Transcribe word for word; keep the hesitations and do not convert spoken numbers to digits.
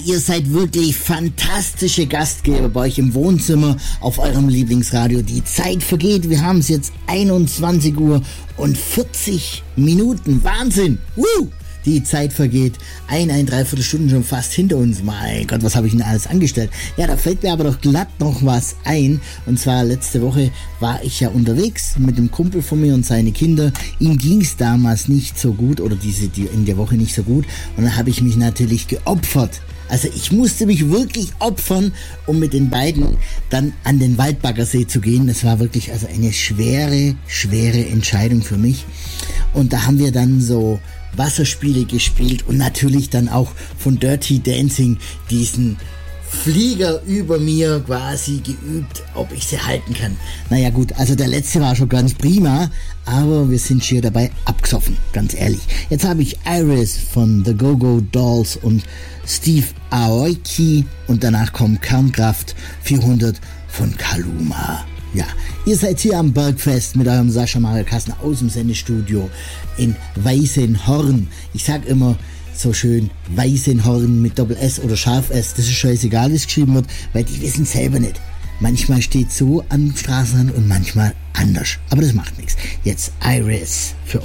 Ihr seid wirklich fantastische Gastgeber bei euch im Wohnzimmer auf eurem Lieblingsradio. Die Zeit vergeht. Wir haben es jetzt einundzwanzig Uhr und vierzig Minuten. Wahnsinn! Woo! Die Zeit vergeht. Ein, ein, dreiviertel Stunden schon fast hinter uns. Mein Gott, was habe ich denn alles angestellt? Ja, da fällt mir aber doch glatt noch was ein. Und zwar letzte Woche war ich ja unterwegs mit einem Kumpel von mir und seine Kinder. Ihm ging es damals nicht so gut oder diese die in der Woche nicht so gut. Und dann habe ich mich natürlich geopfert. Also ich musste mich wirklich opfern, um mit den beiden dann an den Waldbaggersee zu gehen. Das war wirklich also eine schwere, schwere Entscheidung für mich. Und da haben wir dann so Wasserspiele gespielt und natürlich dann auch von Dirty Dancing diesen Flieger über mir quasi geübt, ob ich sie halten kann. Naja gut, also der letzte war schon ganz prima, aber wir sind schier dabei abgesoffen, ganz ehrlich. Jetzt habe ich Iris von The Go-Go Dolls und Steve Aoki und danach kommt Kernkraft vierhundert von Kaluma. Ja, ihr seid hier am Bergfest mit eurem Sascha Mario Kassner aus dem Sendestudio in Weißenhorn. Ich sag immer so schön Weißenhorn mit Doppel-S oder Scharf-S. Das ist scheißegal, wie es geschrieben wird, weil die wissen selber nicht. Manchmal steht so am Straßenrand und manchmal anders. Aber das macht nichts. Jetzt Iris für